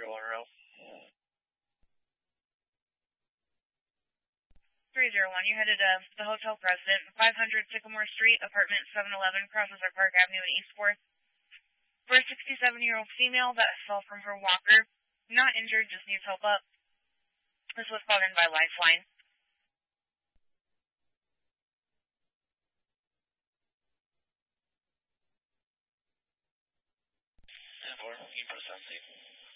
301 row. 301, you headed to the Hotel President, 500 Sycamore Street, apartment 711, crosses our Park Avenue in East 4th. For a 67-year-old female that fell from her walker, not injured, just needs help up. This was called in by Lifeline. You proceed.